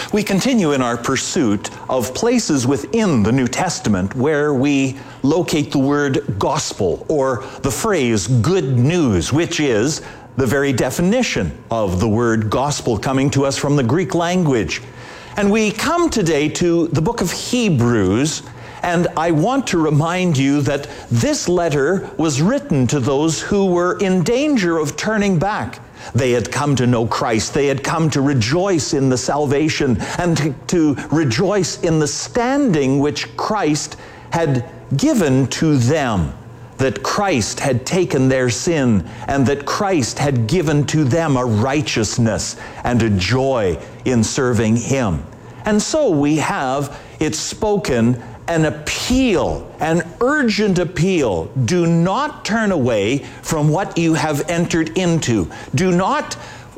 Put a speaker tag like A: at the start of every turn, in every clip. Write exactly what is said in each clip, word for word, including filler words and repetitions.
A: We continue in our pursuit of places within the New Testament where we locate the word gospel, or the phrase good news, which is the very definition of the word gospel coming to us from the Greek language. And we come today to the book of Hebrews, and I want to remind you that this letter was written to those who were in danger of turning back. They had come to know Christ. They had come to rejoice in the salvation and to, to rejoice in the standing which Christ had given to them, that Christ had taken their sin and that Christ had given to them a righteousness and a joy in serving Him. And so we have it spoken, an appeal, an urgent appeal. Do not turn away from what you have entered into. Do not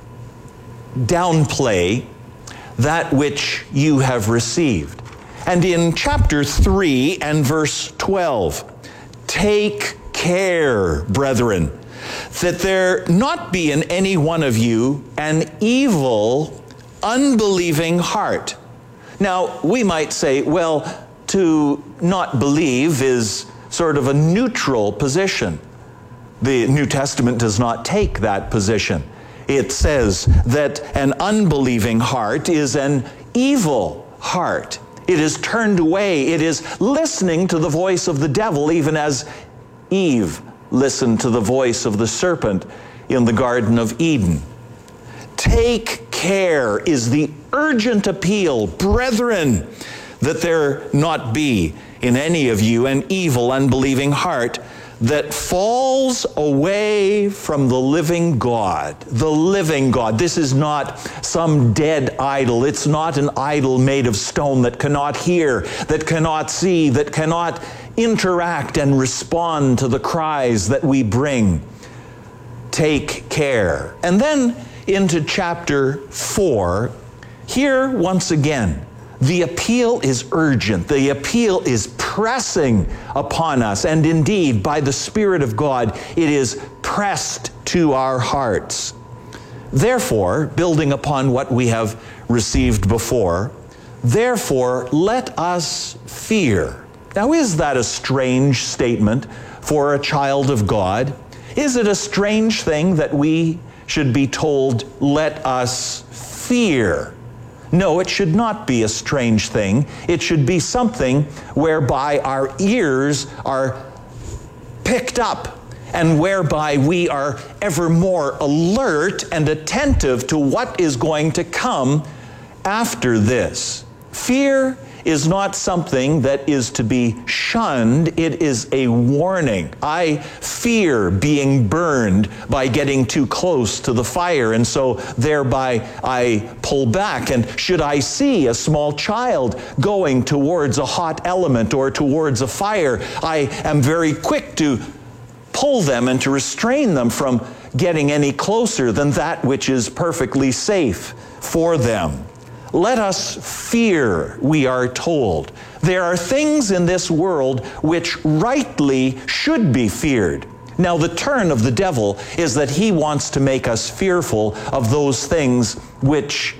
A: downplay that which you have received. And in chapter three and verse twelve, take care, brethren, that there not be in any one of you an evil, unbelieving heart. Now, we might say, well, to not believe is sort of a neutral position. The New Testament does not take that position. It says that an unbelieving heart is an evil heart. It is turned away. It is listening to the voice of the devil, even as Eve listened to the voice of the serpent in the Garden of Eden. Take care is the urgent appeal, brethren, that there not be in any of you an evil, unbelieving heart that falls away from the living God. The living God. This is not some dead idol. It's not an idol made of stone that cannot hear, that cannot see, that cannot interact and respond to the cries that we bring. Take care. And then into chapter four, here once again, the appeal is urgent. The appeal is pressing upon us. And indeed, by the Spirit of God, it is pressed to our hearts. Therefore, building upon what we have received before, therefore, let us fear. Now, is that a strange statement for a child of God? Is it a strange thing that we should be told, let us fear? No, it should not be a strange thing. It should be something whereby our ears are picked up and whereby we are ever more alert and attentive to what is going to come after this. Fear is not something that is to be shunned. It is a warning. I fear being burned by getting too close to the fire, and so thereby I pull back. And should I see a small child going towards a hot element or towards a fire, I am very quick to pull them and to restrain them from getting any closer than that which is perfectly safe for them. Let us fear, we are told. There are things in this world which rightly should be feared. Now, the turn of the devil is that he wants to make us fearful of those things which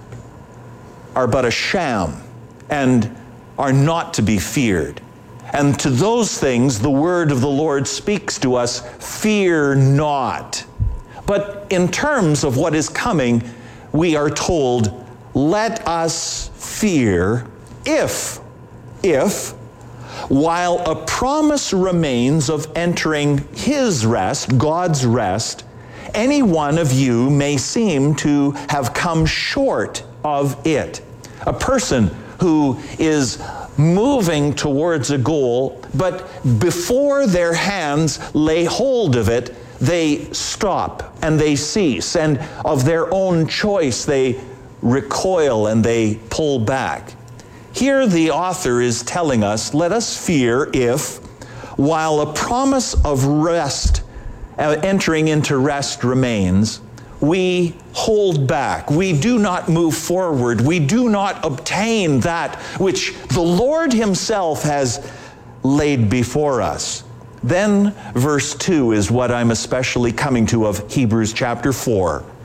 A: are but a sham and are not to be feared. And to those things, the word of the Lord speaks to us, fear not. But in terms of what is coming, we are told, let us fear if, if, while a promise remains of entering His rest, God's rest, any one of you may seem to have come short of it. A person who is moving towards a goal, but before their hands lay hold of it, they stop and they cease, and of their own choice they recoil and they pull back. Here the author is telling us, let us fear if, while a promise of rest, uh, entering into rest remains, we hold back. We do not move forward. We do not obtain that which the Lord Himself has laid before us. Then verse two is what I'm especially coming to of Hebrews chapter four.